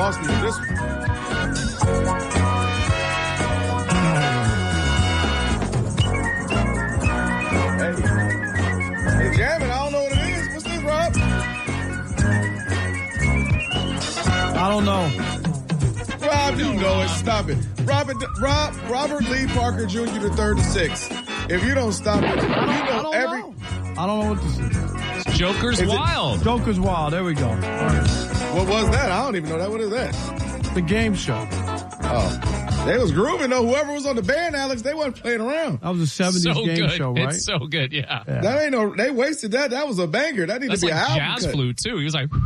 lost me with this one. Hey, jamming. I don't know what it is. What's this, Rob? I don't know. Rob, you know it. Stop it. Robert Lee Parker Jr. the third to sixth. If you don't stop it, I don't know what this is. Joker's Wild. Joker's Wild. There we go. What was that? I don't even know that. What is that? The game show. Oh. They was grooving, though. Whoever was on the band, Alex, they wasn't playing around. That was a 70s game show, right? It's so good, yeah. That ain't no, they wasted that. That was a banger. That needed to be an album jazz cut. flute, too. He was like,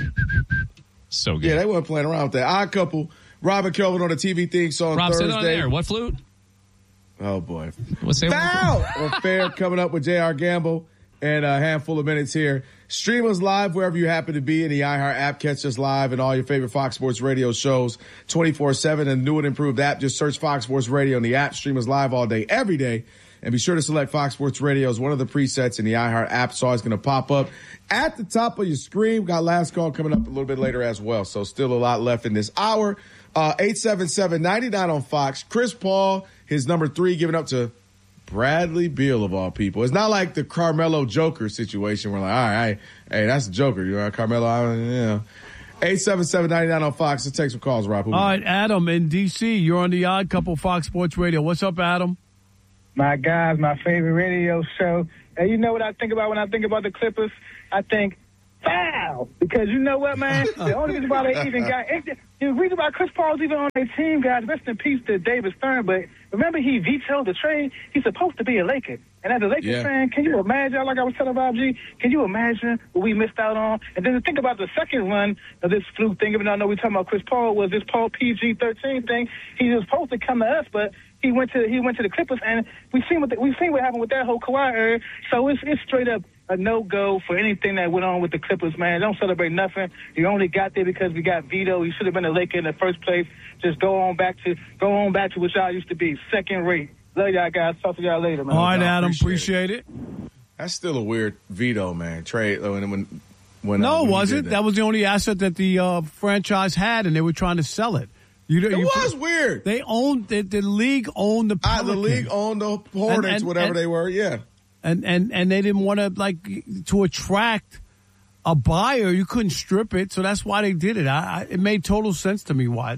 so good. Yeah, they weren't playing around with that. Odd Couple, Robin Kelvin on the TV theme song Rob, Thursday. say that on air. What flute? Oh, boy. What's that? Foul! Or Fair coming up with J.R. Gamble and a handful of minutes here. Stream us live wherever you happen to be in the iHeart app. Catch us live and all your favorite Fox Sports Radio shows 24/7 and new and improved app. Just search Fox Sports Radio in the app. Stream us live all day, every day. And be sure to select Fox Sports Radio as one of the presets in the iHeart app. It's always going to pop up at the top of your screen. Got last call coming up a little bit later as well. So still a lot left in this hour. 877-99 on Fox. Chris Paul, his number 3, giving up to Bradley Beal of all people. It's not like the Carmelo Joker situation. We're like, all right, hey, that's a Joker. You know, Carmelo, you know. 877-99 on Fox. Let's take some calls, Rob. All right, Adam in D.C. You're on the Odd Couple Fox Sports Radio. What's up, Adam? My guys, my favorite radio show. And you know what I think about when I think about the Clippers? I think foul. Because you know what, man? The only reason why they even got the reason why Chris Paul's even on their team, guys, rest in peace to David Stern, but remember he vetoed the trade? He's supposed to be a Laker. And as a Lakers fan, can you imagine, like I was telling Bob G, can you imagine what we missed out on? And then to think about the second run of this fluke thing, even though I know we're talking about Chris Paul, was this Paul PG-13 thing. He was supposed to come to us, but he went to the Clippers, and we've seen what happened with that whole Kawhi era. So it's straight up a no-go for anything that went on with the Clippers, man. Don't celebrate nothing. You only got there because we got vetoed. You should have been a Laker in the first place. Just go on back to what y'all used to be, second rate. Love y'all guys. Talk to y'all later, man. All right, Adam. Appreciate it. That's still a weird veto, man. Trade when no, it wasn't. That was the only asset that the franchise had, and they were trying to sell it. It was weird. They owned the league owned the Pelicans. The league owned the Hornets, whatever they were. Yeah, and they didn't want to attract a buyer. You couldn't strip it, so that's why they did it. It made total sense to me why.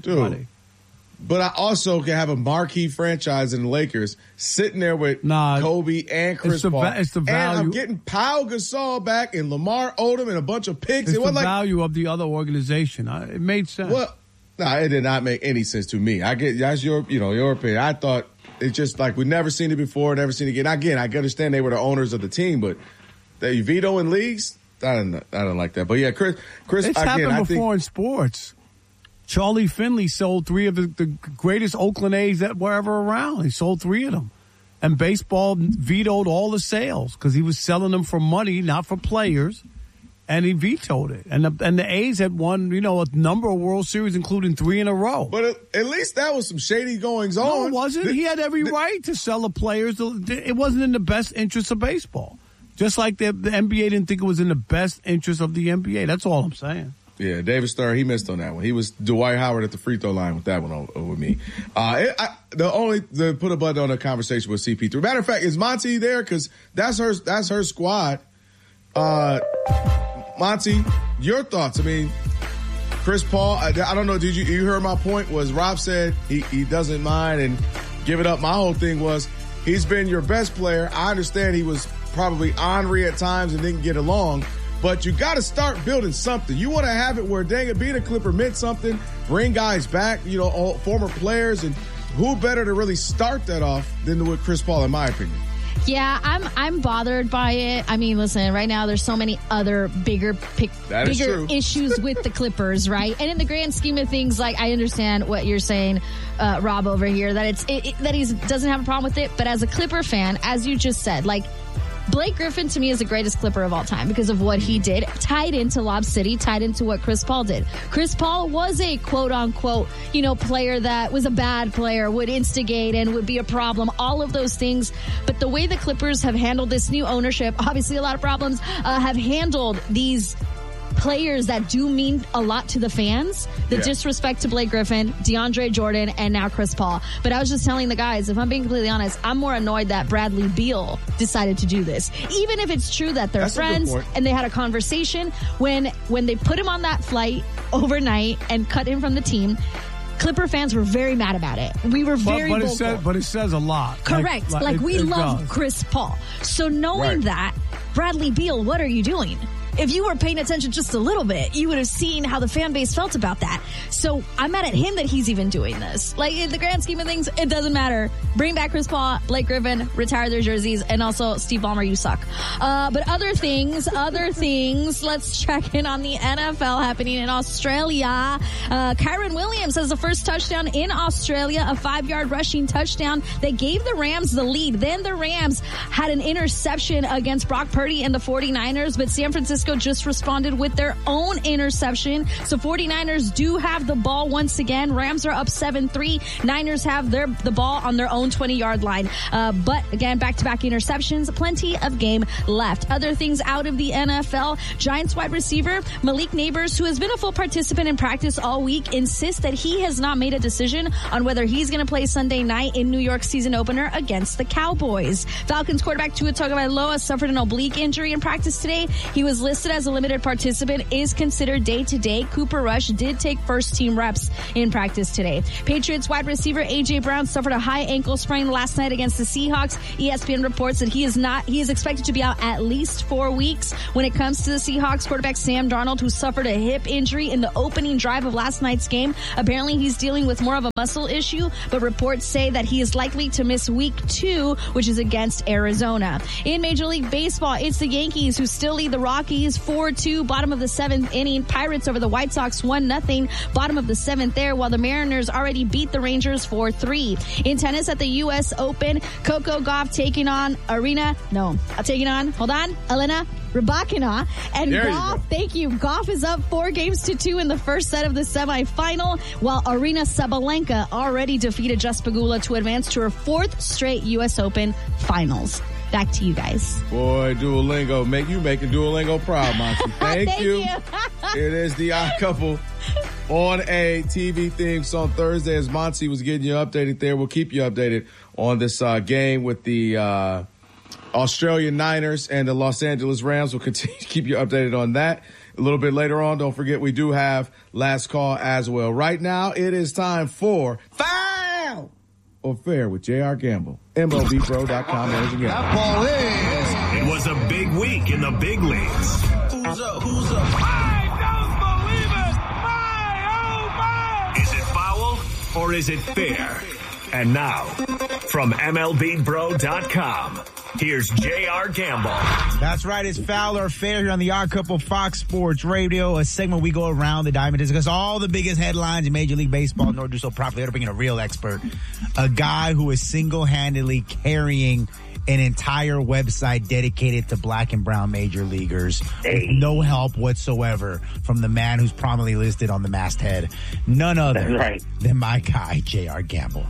But I also can have a marquee franchise in the Lakers sitting there with Kobe and Chris Paul. It's the value. And I'm getting Pau Gasol back and Lamar Odom and a bunch of picks. It's the value of the other organization. It made sense. Well, it did not make any sense to me. I get that's your opinion. I thought it's just like we've never seen it before, never seen it again. Again, I understand they were the owners of the team, but they vetoing leagues. I don't like that. But yeah, Chris. It's happened before in sports. Charlie Finley sold 3 of the greatest Oakland A's that were ever around. He sold 3 of them. And baseball vetoed all the sales because he was selling them for money, not for players. And he vetoed it. And the A's had won, a number of World Series, including 3 in a row. But at least that was some shady goings on. No, it wasn't. He had every right to sell the players. It wasn't in the best interest of baseball. Just like the NBA didn't think it was in the best interest of the NBA. That's all I'm saying. Yeah, David Stern, he missed on that one. He was Dwight Howard at the free throw line with that one over me. To put a button on the conversation with CP3. Matter of fact, is Monty there? Because that's her squad. Monty, your thoughts? I mean, Chris Paul. I don't know. Did you heard my point? Was Rob said he doesn't mind and give it up. My whole thing was he's been your best player. I understand he was probably ornery at times and didn't get along. But you got to start building something. You want to have it where, dang it, being a Clipper meant something, bring guys back, all former players, and who better to really start that off than with Chris Paul, in my opinion. Yeah, I'm bothered by it. I mean, listen, right now there's so many other bigger issues with the Clippers, right? And in the grand scheme of things, like I understand what you're saying, Rob, over here, that that he doesn't have a problem with it. But as a Clipper fan, as you just said, like, Blake Griffin, to me, is the greatest Clipper of all time because of what he did, tied into Lob City, tied into what Chris Paul did. Chris Paul was a quote-unquote, player that was a bad player, would instigate and would be a problem, all of those things. But the way the Clippers have handled this new ownership, obviously a lot of problems, have handled these players that do mean a lot to the fans. The disrespect to Blake Griffin, DeAndre Jordan, and now Chris Paul. But I was just telling the guys, if I'm being completely honest, I'm more annoyed that Bradley Beal decided to do this. Even if it's true that they're friends and they had a conversation, when they put him on that flight overnight and cut him from the team, Clipper fans were very mad about it. We were very vocal. But it says a lot. Correct. Like we love Chris Paul. So knowing that, Bradley Beal, what are you doing? If you were paying attention just a little bit, you would have seen how the fan base felt about that. So I'm mad at him that he's even doing this. Like, in the grand scheme of things, it doesn't matter. Bring back Chris Paul, Blake Griffin, retire their jerseys, and also Steve Ballmer, you suck. But other things, let's check in on the NFL happening in Australia. Kyren Williams has the first touchdown in Australia, a 5-yard rushing touchdown. They gave the Rams the lead. Then the Rams had an interception against Brock Purdy and the 49ers, but San Francisco just responded with their own interception. So 49ers do have the ball once again. Rams are up 7-3. Niners have the ball on their own 20-yard line. But again, back-to-back interceptions. Plenty of game left. Other things out of the NFL. Giants wide receiver Malik Neighbors, who has been a full participant in practice all week, insists that he has not made a decision on whether he's going to play Sunday night in New York's season opener against the Cowboys. Falcons quarterback Tua Tagovailoa suffered an oblique injury in practice today. He was listed as a limited participant, is considered day-to-day. Cooper Rush did take first-team reps in practice today. Patriots wide receiver A.J. Brown suffered a high ankle sprain last night against the Seahawks. ESPN reports that he is expected to be out at least 4 weeks. When it comes to the Seahawks, quarterback Sam Darnold, who suffered a hip injury in the opening drive of last night's game, apparently he's dealing with more of a muscle issue, but reports say that he is likely to miss week 2, which is against Arizona. In Major League Baseball, it's the Yankees who still lead the Rockies 4-2, bottom of the 7th inning. Pirates over the White Sox 1-0, bottom of the 7th there, while the Mariners already beat the Rangers 4-3. In tennis at the U.S. Open, Coco Gauff taking on Elena Rybakina. And Gauff is up 4-2 in the first set of the semifinal, while Arina Sabalenka already defeated Jess Pegula to advance to her 4th straight U.S. Open finals. Back to you guys. Boy, Duolingo, making Duolingo proud, Monty. Thank you. It is the Odd Couple on a TV theme song Thursday. As Monty was getting you updated there, we'll keep you updated on this game with the Australian Niners and the Los Angeles Rams. We'll continue to keep you updated on that. A little bit later on, don't forget we do have Last Call as well. Right now, it is time for Foul or Fair with J.R. Gamble. MLBPro.com. That ball is. It was a big week in the big leagues. Who's up? I don't believe it! My, oh my! Is it foul or is it fair? And now, from MLBPro.com, here's J.R. Gamble. That's right. It's Foul or Fair here on the Odd Couple Fox Sports Radio, a segment we go around the diamond to discuss all the biggest headlines in Major League Baseball, in order to do so properly. They're bringing a real expert, a guy who is single-handedly carrying an entire website dedicated to black and brown major leaguers with no help whatsoever from the man who's prominently listed on the masthead. None other than my guy, J.R. Gamble.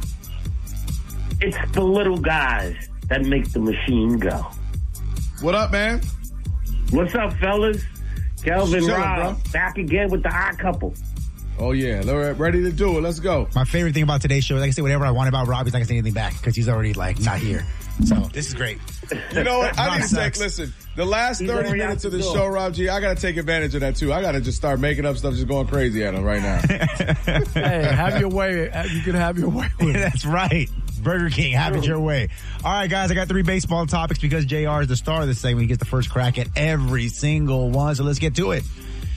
It's the little guys that make the machine go. What up, man? What's up, fellas? Kelvin Rob, back again with the Odd Couple. Oh, yeah. They're ready to do it. Let's go. My favorite thing about today's show is I can say whatever I want about Rob. He's not going to say anything back because he's already, not here. So this is great. You know what? I need to take, listen, the last 30 minutes of the show, Rob G, I got to take advantage of that, too. I got to just start making up stuff, just going crazy at him right now. Hey, have your way. You can have your way with it. That's right. Burger King, have it your way. All right, guys, I got 3 baseball topics because JR is the star of this segment. He gets the first crack at every single one, so let's get to it.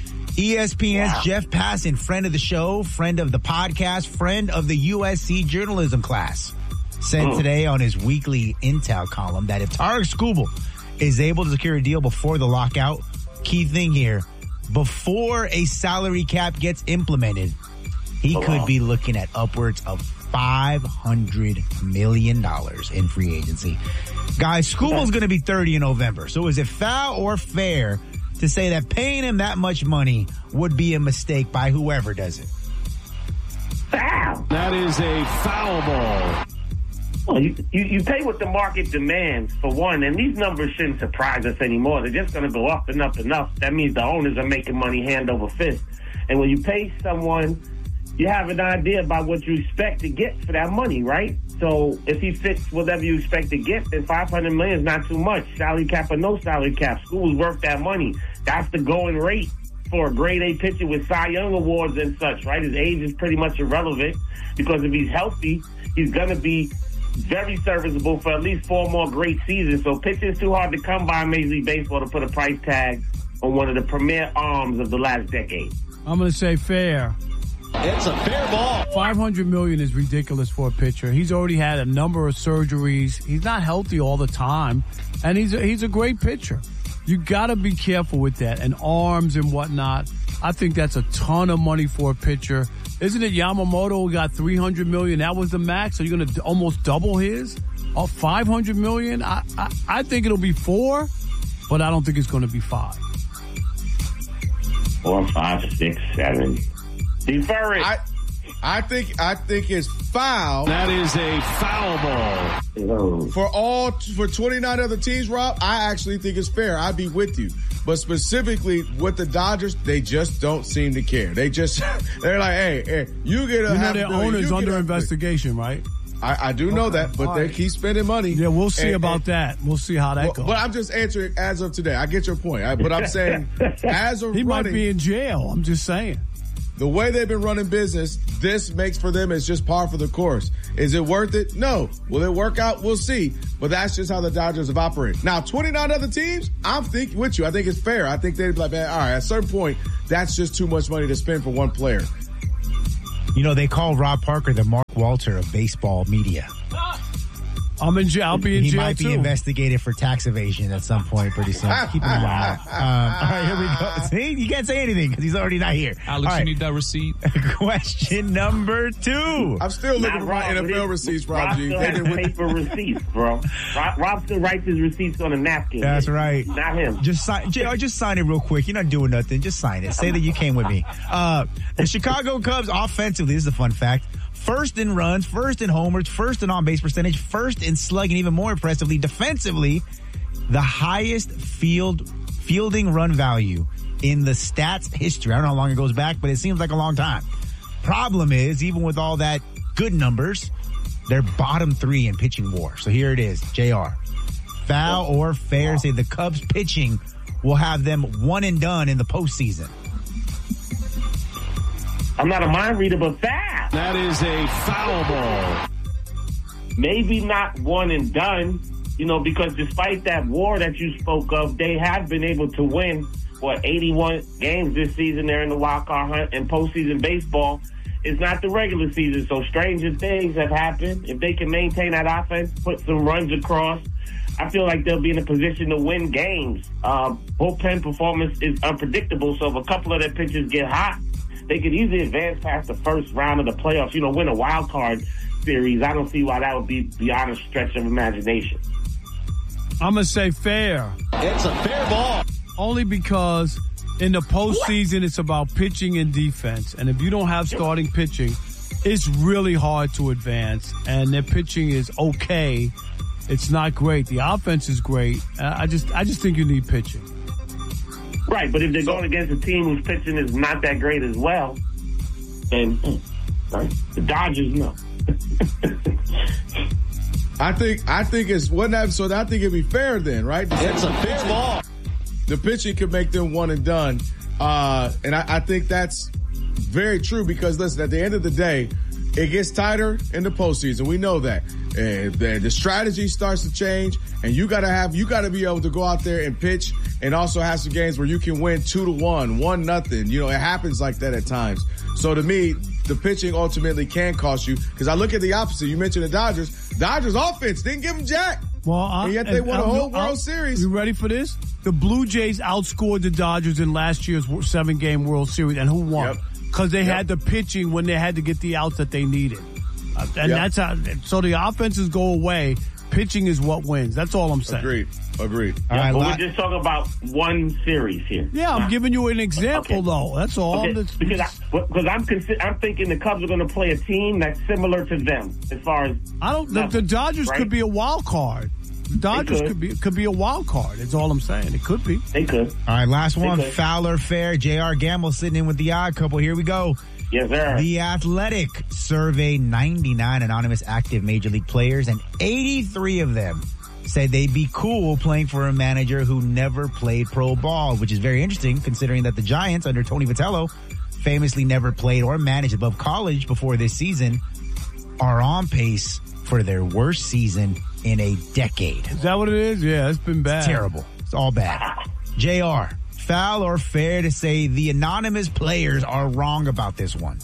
ESPN's Jeff Passan, friend of the show, friend of the podcast, friend of the USC journalism class, said today on his weekly Intel column that if Tarek Skubal is able to secure a deal before the lockout, key thing here, before a salary cap gets implemented, he could be looking at upwards of $500 million in free agency. Guys, Skubal's going to be 30 in November. So is it foul or fair to say that paying him that much money would be a mistake by whoever does it? Foul. That is a foul ball. Well, you pay what the market demands, for one, and these numbers shouldn't surprise us anymore. They're just going to go up and up and up. That means the owners are making money hand over fist. And when you pay someone, you have an idea about what you expect to get for that money, right? So if he fits whatever you expect to get, then $500 million is not too much. Salary cap or no salary cap, school's worth that money. That's the going rate for a grade A pitcher with Cy Young awards and such, right? His age is pretty much irrelevant because if he's healthy, he's going to be very serviceable for at least 4 more great seasons. So pitching's too hard to come by in Major League Baseball to put a price tag on one of the premier arms of the last decade. I'm going to say fair. It's a fair ball. $500 million is ridiculous for a pitcher. He's already had a number of surgeries. He's not healthy all the time, and he's a great pitcher. You got to be careful with that, and arms and whatnot. I think that's a ton of money for a pitcher. Isn't it Yamamoto who got $300 million? That was the max. So you're going to almost double his? $500 million? I think it'll be 4, but I don't think it's going to be 5. 4, 5, 6, 7. Defer it. I think it's foul. That is a foul ball. For 29 other teams, Rob, I actually think it's fair. I'd be with you. But specifically with the Dodgers, they just don't seem to care. They're like, hey, you get a their owner's under investigation, right? I do know that, but they keep spending money. Yeah, we'll see about that. We'll see how that goes. But I'm just answering as of today. I get your point. But I'm saying as of he might be in jail. I'm just saying. The way they've been running business, this makes for them is just par for the course. Is it worth it? No. Will it work out? We'll see. But that's just how the Dodgers have operated. Now, 29 other teams, I'm thinking with you. I think it's fair. I think they'd be like, man, all right, at a certain point, that's just too much money to spend for one player. You know, they call Rob Parker the Mark Walter of baseball media. I'm in jail. I'll be in jail, He might be investigated for tax evasion at some point pretty soon. Keep him in mind. All right, here we go. See, you can't say anything because he's already not here. Alex, you need that receipt. Question number 2. I'm still looking for my NFL receipts, Rob G. Rob still has paper receipts, bro. Rob still writes his receipts on a napkin. That's right. Not him. Just sign it real quick. You're not doing nothing. Just sign it. Say that you came with me. The Chicago Cubs offensively, this is a fun fact. First in runs, first in homers, first in on-base percentage, first in slugging, even more impressively, defensively, the highest fielding run value in the stats history. I don't know how long it goes back, but it seems like a long time. Problem is, even with all that good numbers, they're bottom 3 in pitching WAR. So here it is, JR. Foul or fair, say the Cubs pitching will have them one and done in the postseason. I'm not a mind reader, but foul. That is a foul ball. Maybe not one and done, because despite that WAR that you spoke of, they have been able to win, 81 games this season. They're in the wild card hunt, and postseason baseball is not the regular season. So stranger things have happened. If they can maintain that offense, put some runs across, I feel like they'll be in a position to win games. Bullpen performance is unpredictable, so if a couple of their pitchers get hot, they could easily advance past the first round of the playoffs, win a wild card series. I don't see why that would be beyond a stretch of imagination. I'm going to say fair. It's a fair ball. Only because in the postseason, it's about pitching and defense. And if you don't have starting pitching, it's really hard to advance. And their pitching is okay. It's not great. The offense is great. I just think you need pitching. Right, but if they're going against a team whose pitching is not that great as well, then the Dodgers, no. I think it's one that, so I think it'd be fair then, right? It's a fair ball. The pitching could make them one and done. And I think that's very true because listen, at the end of the day, it gets tighter in the postseason. We know that. And the strategy starts to change, and you gotta be able to go out there and pitch, and also have some games where you can win 2-1, 1-0. It happens like that at times. So to me, the pitching ultimately can cost you. Because I look at the opposite. You mentioned the Dodgers. Dodgers offense didn't give them jack. And yet they won a whole World Series. You ready for this? The Blue Jays outscored the Dodgers in last year's 7-game World Series, and who won? Because they had the pitching when they had to get the outs that they needed. And that's how, so the offenses go away. Pitching is what wins. That's all I'm saying. Agreed. Agreed. All right, but we're just talking about one series here. Yeah, I'm giving you an example, though. That's all. Okay. Because I'm thinking the Cubs are going to play a team that's similar to them as far as the Dodgers could be a wild card. The Dodgers could be a wild card. That's all I'm saying. It could be. They could. All right, last one. Foul or fair? J.R. Gamble sitting in with the odd couple. Here we go. Yes, sir. The Athletic surveyed 99 anonymous active Major League players, and 83 of them said they'd be cool playing for a manager who never played pro ball, which is very interesting considering that the Giants under Tony Vitello famously never played or managed above college before this season, are on pace for their worst season in a decade. Is that what it is? Yeah, it's been bad. It's terrible. It's all bad. JR, foul or fair to say the anonymous players are wrong about this one?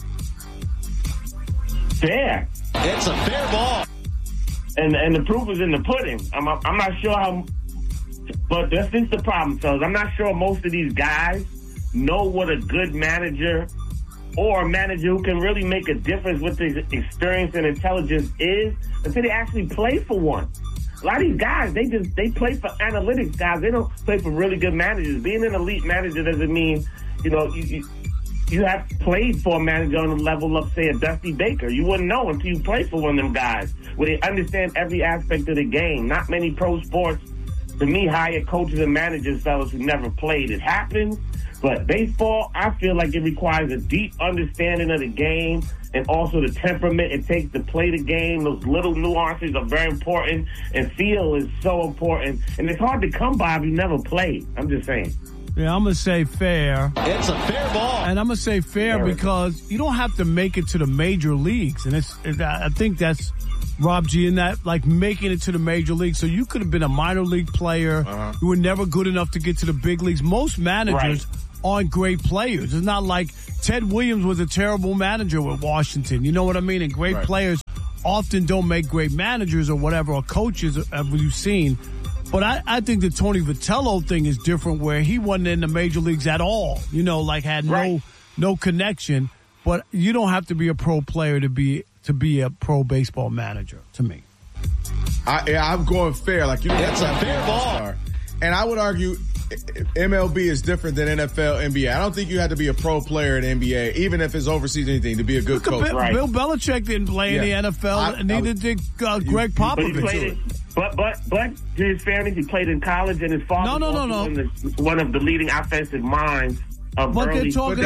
Fair. It's a fair ball. And the proof is in the pudding. I'm not sure how, but this is the problem, fellas. I'm not sure most of these guys know what a good manager or a manager who can really make a difference with his experience and intelligence is until they actually play for one. A lot of these guys, they play for analytics guys. They don't play for really good managers. Being an elite manager doesn't mean, you have played for a manager on the level of, say, a Dusty Baker. You wouldn't know until you play for one of them guys where they understand every aspect of the game. Not many pro sports, to me, hire coaches and managers, fellas, who never played. It happens, but baseball, I feel like it requires a deep understanding of the game and also the temperament it takes to play the game. Those little nuances are very important, and feel is so important. And it's hard to come by if you never played. I'm just saying. Yeah, I'm going to say fair. It's a fair ball. And I'm going to say fair because you don't have to make it to the major leagues. And I think that's Rob G in that, like making it to the major leagues. So you could have been a minor league player. You were never good enough to get to the big leagues. Most managers aren't great players. It's not like Ted Williams was a terrible manager with Washington. You know what I mean? And great players often don't make great managers or whatever, or coaches, have you seen. But I think the Tony Vitello thing is different where he wasn't in the major leagues at all, had no connection. But you don't have to be a pro player to be a pro baseball manager, to me. I'm going fair. Like, that's a fair ball. And I would argue MLB is different than NFL, NBA. I don't think you had to be a pro player in NBA, even if it's overseas anything, to be a good coach. Bill Belichick didn't play in the NFL, and neither did Greg Popovich. But to his fairness, he played in college, and his father was one of the leading offensive minds of early.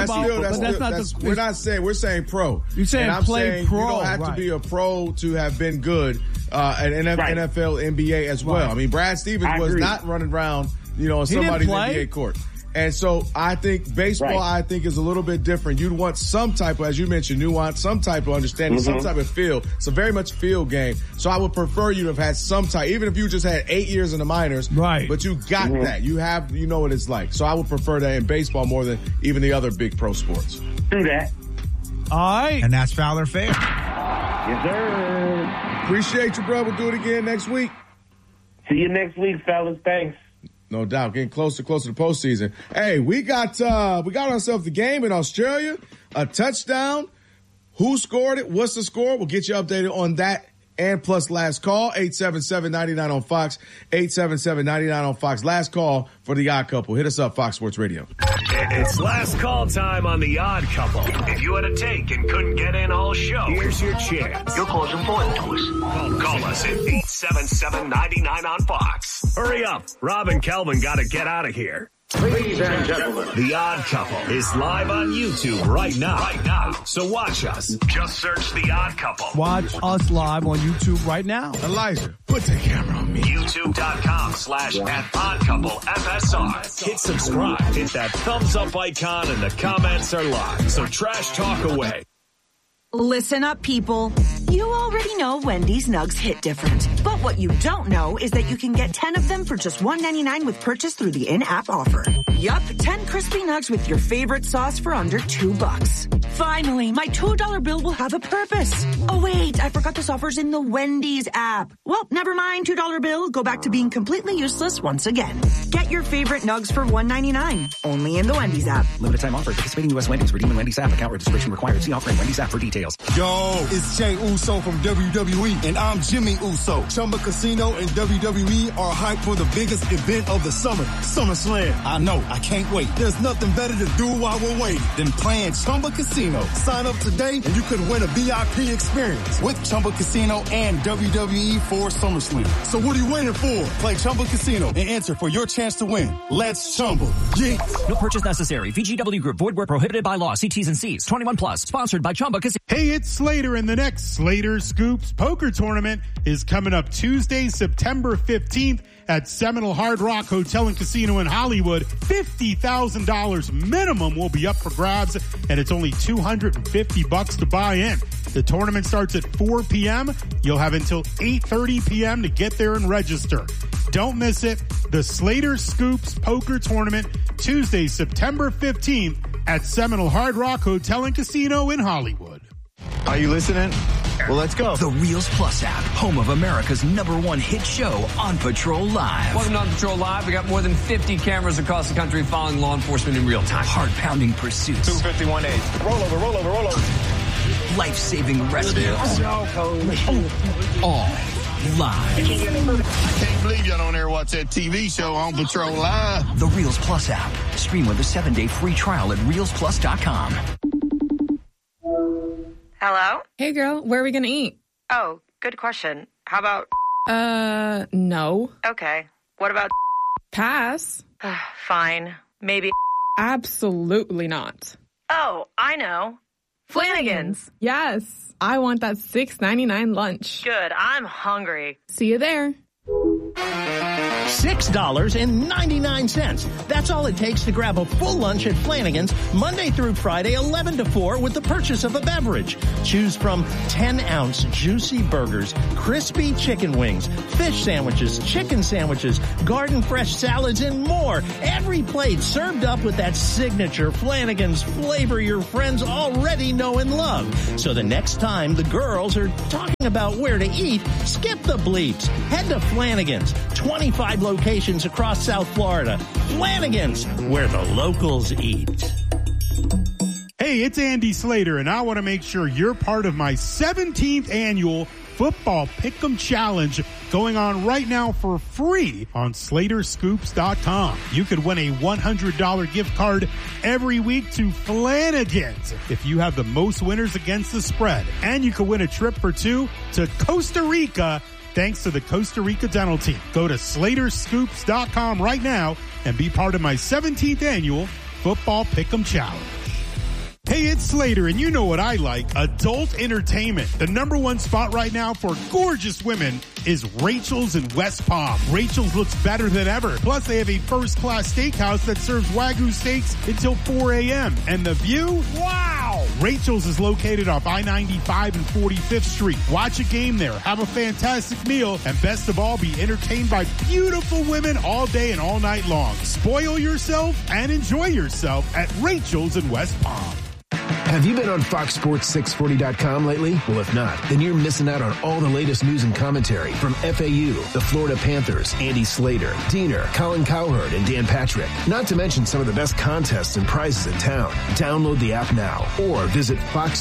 We're saying pro. You're saying play pro. You don't have to be a pro to have been good at NFL, NBA as well. I mean, Brad Stevens was not running around, on somebody's NBA court. And so I think baseball, I think, is a little bit different. You'd want some type of, as you mentioned, nuance, some type of understanding, some type of feel. It's a very much field game. So I would prefer you to have had some type, even if you just had 8 years in the minors. Right. But you got that. You know what it's like. So I would prefer that in baseball more than even the other big pro sports. Do that. All right. And that's foul or fair. Yes, sir. Appreciate you, bro. We'll do it again next week. See you next week, fellas. Thanks. No doubt. Getting closer to the postseason. Hey, we got ourselves the game in Australia. A touchdown. Who scored it? What's the score? We'll get you updated on that. And plus last call, 877-99 on Fox, 877-99 on Fox. Last call for the Odd Couple. Hit us up, Fox Sports Radio. It's last call time on the Odd Couple. If you had a take and couldn't get in all show, here's your chance. Your call is important to us. Call us at 877-99 on Fox. Hurry up. Rob and Kelvin got to get out of here. Ladies and gentlemen, The Odd Couple is live on YouTube right now. So watch us. Just search The Odd Couple. Watch us live on YouTube right now. Elijah, put the camera on me. YouTube.com/@OddCoupleFSR. Hit subscribe. Hit that thumbs up icon and the comments are live. So trash talk away. Listen up, people. You already know Wendy's nugs hit different. But what you don't know is that you can get 10 of them for just $1.99 with purchase through the in-app offer. Yup, 10 crispy nugs with your favorite sauce for under $2. Finally, my $2 bill will have a purpose. Oh, wait, I forgot this offer's in the Wendy's app. Well, never mind, $2 bill. Go back to being completely useless once again. Get your favorite nugs for $1.99. Only in the Wendy's app. Limited time offer. Participating U.S. Wendy's. Redeem in Wendy's app. Account registration required. See offer in Wendy's app for details. Yo, it's Jay Uso. Uso from WWE, and I'm Jimmy Uso. Chumba Casino and WWE are hyped for the biggest event of the summer, SummerSlam. I know, I can't wait. There's nothing better to do while we're waiting than playing Chumba Casino. Sign up today and you could win a VIP experience with Chumba Casino and WWE for SummerSlam. So what are you waiting for? Play Chumba Casino and enter for your chance to win. Let's Chumba. Yeah. No purchase necessary. VGW Group. Void where prohibited by law. See T's and C's. 21 plus. Sponsored by Chumba Casino. Hey, it's Slater, and the next Slater Scoops Poker Tournament is coming up Tuesday, September 15th at Seminole Hard Rock Hotel and Casino in Hollywood. $50,000 minimum will be up for grabs, and it's only $250 to buy in. The tournament starts at 4 p.m. You'll have until 8:30 p.m. to get there and register. Don't miss it. The Slater Scoops Poker Tournament, Tuesday, September 15th at Seminole Hard Rock Hotel and Casino in Hollywood. Are you listening? Well, let's go. The Reels Plus app, home of America's #1 hit show, On Patrol Live. Welcome to On Patrol Live. We got more than 50 cameras across the country following law enforcement in real time. Heart-pounding pursuits. 251-8. Roll over. Life-saving rescues. All live. I can't believe y'all don't ever watch that TV show On Patrol Live. The Reels Plus app. Stream with a 7-day free trial at reelsplus.com. Hello? Hey, girl. Where are we going to eat? Oh, good question. How about... No. Okay. What about... Pass. Fine. Maybe... Absolutely not. Oh, I know. Flanagan's. Yes. I want that $6.99 lunch. Good. I'm hungry. See you there. $6.99. That's all it takes to grab a full lunch at Flanagan's Monday through Friday, 11 to 4 with the purchase of a beverage. Choose from 10-ounce juicy burgers, crispy chicken wings, fish sandwiches, chicken sandwiches, garden fresh salads, and more. Every plate served up with that signature Flanagan's flavor your friends already know and love. So the next time the girls are talking about where to eat, skip the bleeps. Head to Flanagan's. 25 locations across South Florida. Flanagan's, where the locals eat. Hey, it's Andy Slater, and I want to make sure you're part of my 17th annual Football Pick'em Challenge going on right now for free on SlaterScoops.com. You could win a $100 gift card every week to Flanagan's if you have the most winners against the spread. And you could win a trip for two to Costa Rica thanks to the Costa Rica Dental Team. Go to SlaterScoops.com right now and be part of my 17th annual Football Pick'em Challenge. Hey, it's Slater, and you know what I like, adult entertainment. The #1 spot right now for gorgeous women is Rachel's in West Palm. Rachel's looks better than ever. Plus, they have a first-class steakhouse that serves Wagyu steaks until 4 a.m. And the view? Wow! Rachel's is located off I-95 and 45th Street. Watch a game there, have a fantastic meal, and best of all, be entertained by beautiful women all day and all night long. Spoil yourself and enjoy yourself at Rachel's in West Palm. Have you been on FoxSports640.com lately? Well, if not, then you're missing out on all the latest news and commentary from FAU, the Florida Panthers, Andy Slater, Diener, Colin Cowherd, and Dan Patrick. Not to mention some of the best contests and prizes in town. Download the app now or visit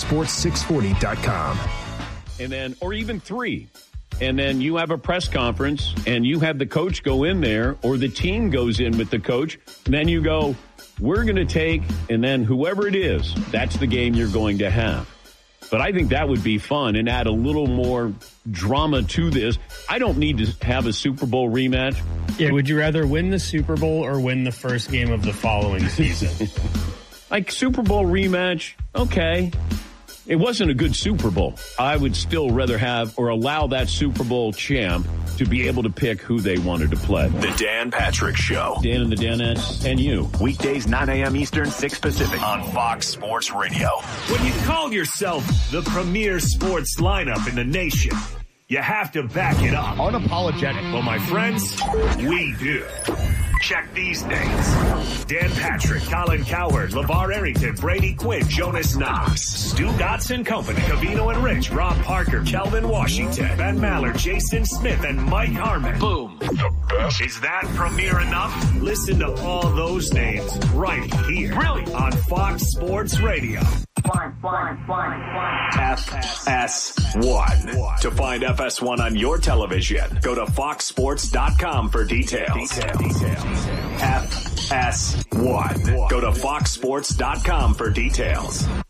FoxSports640.com. And then, or even 3. And then you have a press conference and you have the coach go in there, or the team goes in with the coach. And then you go, we're going to take, and then whoever it is, that's the game you're going to have. But I think that would be fun and add a little more drama to this. I don't need to have a Super Bowl rematch. Yeah, would you rather win the Super Bowl or win the first game of the following season? Like Super Bowl rematch, okay. It wasn't a good Super Bowl. I would still rather have or allow that Super Bowl champ to be able to pick who they wanted to play. The Dan Patrick Show. Dan and the Danettes and you. Weekdays, 9 a.m. Eastern, 6 Pacific on Fox Sports Radio. When you call yourself the premier sports lineup in the nation, you have to back it up. Unapologetic. Well, my friends, we do. Check these names. Dan Patrick, Colin Cowherd, LeVar Arrington, Brady Quinn, Jonas Knox, Stu Gotson Company, Covino and Rich, Rob Parker, Kelvin Washington, Ben Maller, Jason Smith, and Mike Harmon. Boom. The best. Is that premier enough? Listen to all those names right here. Really? On Fox Sports Radio. FS1. To find FS1 on your television, go to foxsports.com for details. FS1. Go to foxsports.com for details.